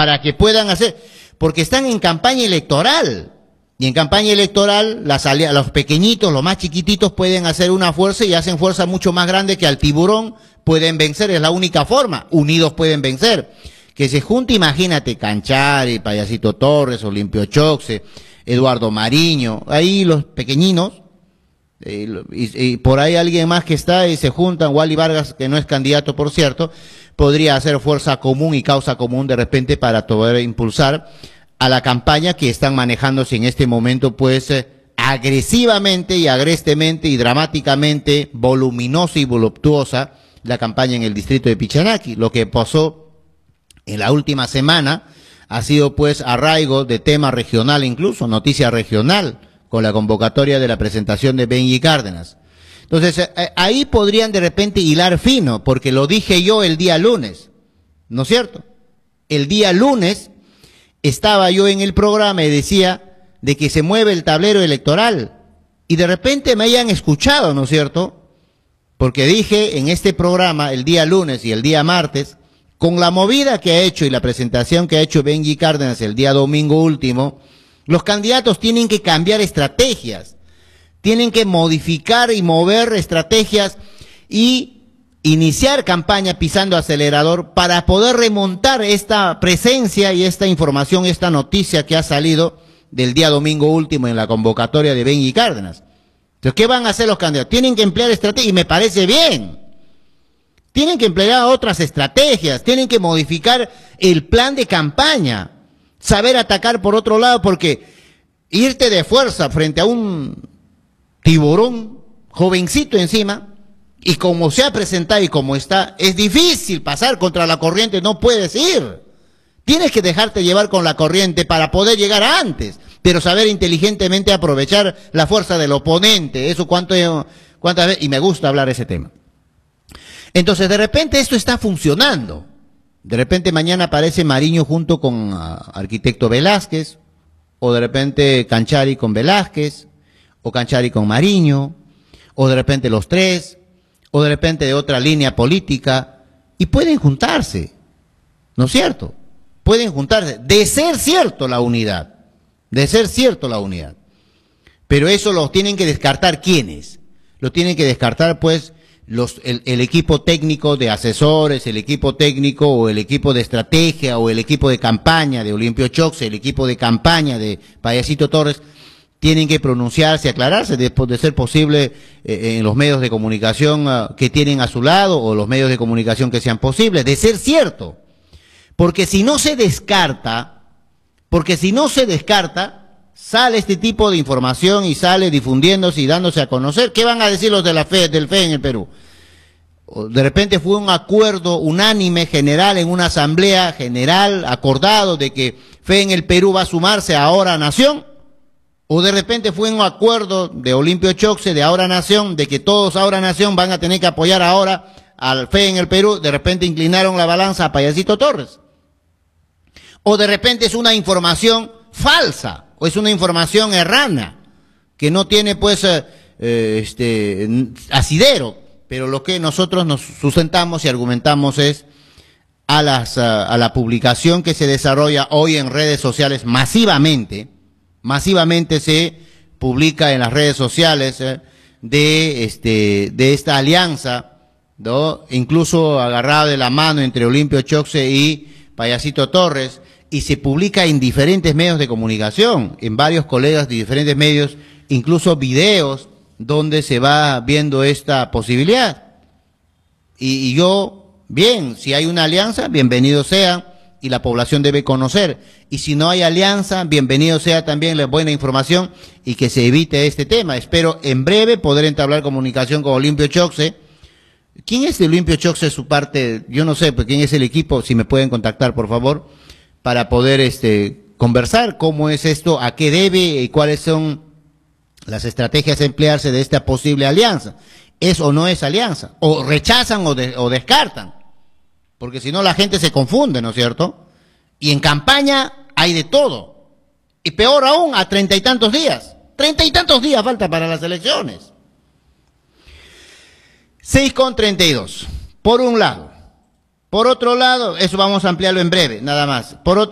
para que puedan hacer, porque están en campaña electoral. Y en campaña electoral, los pequeñitos, los más chiquititos pueden hacer una fuerza y hacen fuerza mucho más grande que al tiburón pueden vencer. Es la única forma. Unidos pueden vencer. Que se junte, imagínate, Canchari, Payasito Torres, Olimpio Choxe, Eduardo Mariño, ahí los pequeñinos, y por ahí alguien más que está y se juntan, Wally Vargas, que no es candidato por cierto, podría hacer fuerza común y causa común de repente para poder impulsar a la campaña que están manejándose en este momento, pues agresivamente y agrestemente y dramáticamente, voluminosa y voluptuosa, la campaña en el distrito de Pichanaki. Lo que pasó en la última semana ha sido pues arraigo de tema regional, incluso noticia regional, con la convocatoria de la presentación de Benji Cárdenas. Entonces, ahí podrían de repente hilar fino, porque lo dije yo el día lunes, ¿no es cierto? El día lunes estaba yo en el programa y decía de que se mueve el tablero electoral, y de repente me hayan escuchado, ¿no es cierto? Porque dije en este programa el día lunes y el día martes, con la movida que ha hecho y la presentación que ha hecho Benji Cárdenas el día domingo último, los candidatos tienen que cambiar estrategias, tienen que modificar y mover estrategias y iniciar campaña pisando acelerador para poder remontar esta presencia y esta información, esta noticia que ha salido del día domingo último en la convocatoria de Benji Cárdenas. Entonces, ¿qué van a hacer los candidatos? Tienen que emplear estrategias, y me parece bien. Tienen que emplear otras estrategias, tienen que modificar el plan de campaña, saber atacar por otro lado, porque irte de fuerza frente a un tiburón jovencito encima, y como se ha presentado y como está, es difícil pasar contra la corriente, no puedes ir. Tienes que dejarte llevar con la corriente para poder llegar antes, pero saber inteligentemente aprovechar la fuerza del oponente. Eso cuántas veces, y me gusta hablar ese tema. Entonces, de repente esto está funcionando. De repente mañana aparece Mariño junto con arquitecto Velázquez, o de repente Canchari con Velázquez, o Canchari con Mariño, o de repente los tres, o de repente de otra línea política, y pueden juntarse, ¿no es cierto? Pueden juntarse, de ser cierto la unidad, pero eso lo tienen que descartar, ¿quiénes? Lo tienen que descartar pues el equipo técnico de asesores, el equipo técnico o el equipo de estrategia o el equipo de campaña de Olimpio Choxe, el equipo de campaña de Payasito Torres. Tienen que pronunciarse, aclararse, después de ser posible en los medios de comunicación que tienen a su lado o los medios de comunicación que sean posibles, de ser cierto. Porque si no se descarta, sale este tipo de información y sale difundiéndose y dándose a conocer. ¿Qué van a decir los de del FE en el Perú? De repente fue un acuerdo unánime general en una asamblea general acordado de que FE en el Perú va a sumarse a Ahora Nación. O de repente fue un acuerdo de Olimpio Choxe, de Ahora Nación, de que todos Ahora Nación van a tener que apoyar ahora al FE en el Perú. De repente inclinaron la balanza a Payasito Torres. O de repente es una información falsa, o es una información errana, que no tiene pues asidero. Pero lo que nosotros nos sustentamos y argumentamos es a la publicación que se desarrolla hoy en redes sociales masivamente se publica en las redes sociales de esta alianza, ¿no? Incluso agarrada de la mano entre Olimpio Choxe y Payasito Torres, y se publica en diferentes medios de comunicación, en varios colegas de diferentes medios, incluso videos donde se va viendo esta posibilidad. Y yo, bien, si hay una alianza, bienvenido sea, y la población debe conocer. Y si no hay alianza, bienvenido sea también la buena información y que se evite este tema. Espero en breve poder entablar comunicación con Olimpio Choxe. ¿Quién es Olimpio Choxe? Su parte, yo no sé, pero quién es el equipo, si me pueden contactar, por favor, para poder conversar cómo es esto, a qué debe y cuáles son las estrategias a emplearse de esta posible alianza. ¿Es o no es alianza? O rechazan o descartan. Porque si no la gente se confunde, ¿no es cierto? Y en campaña hay de todo. Y peor aún, a 30 y tantos días. 30 y tantos días falta para las elecciones. 6:32. Por un lado. Por otro lado, eso vamos a ampliarlo en breve, nada más. Por otro